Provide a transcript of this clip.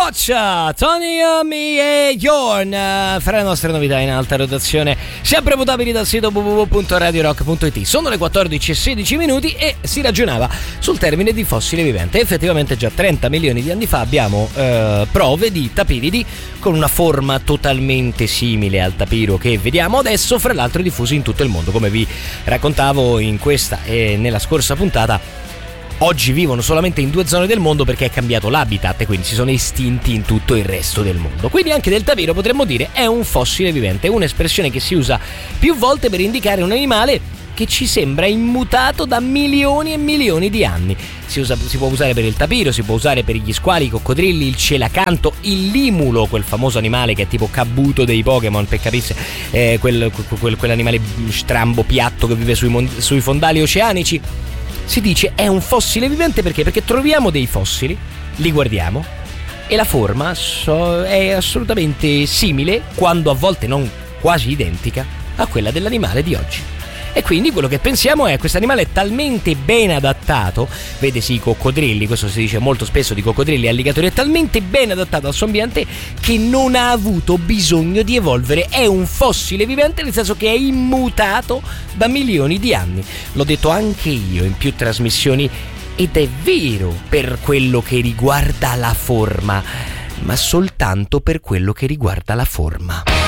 Watch, Tony Iommi e Yorn, fra le nostre novità in alta rotazione, sempre votabili dal sito www.radiorock.it. Sono le 14:16 e si ragionava sul termine di fossile vivente. Effettivamente già 30 milioni di anni fa abbiamo prove di tapiridi con una forma totalmente simile al tapiro che vediamo adesso, fra l'altro diffusi in tutto il mondo. Come vi raccontavo in questa e nella scorsa puntata, oggi vivono solamente in 2 zone del mondo perché è cambiato l'habitat e quindi si sono estinti in tutto il resto del mondo. Quindi anche del tapiro potremmo dire è un fossile vivente, un'espressione che si usa più volte per indicare un animale che ci sembra immutato da milioni e milioni di anni. Si può usare per il tapiro, si può usare per gli squali, i coccodrilli, il celacanto, il limulo, quel famoso animale che è tipo Kabuto dei Pokémon, per capirsi, quell'animale strambo piatto che vive sui fondali oceanici. Si dice è un fossile vivente perché troviamo dei fossili, li guardiamo e la forma è assolutamente simile, quando a volte non quasi identica, a quella dell'animale di oggi. E quindi quello che pensiamo è: questo animale è talmente ben adattato, vedesi i coccodrilli, questo si dice molto spesso di coccodrilli e alligatori, è talmente ben adattato al suo ambiente che non ha avuto bisogno di evolvere, è un fossile vivente, nel senso che è immutato da milioni di anni. L'ho detto anche io in più trasmissioni ed è vero per quello che riguarda la forma, ma soltanto per quello che riguarda la forma.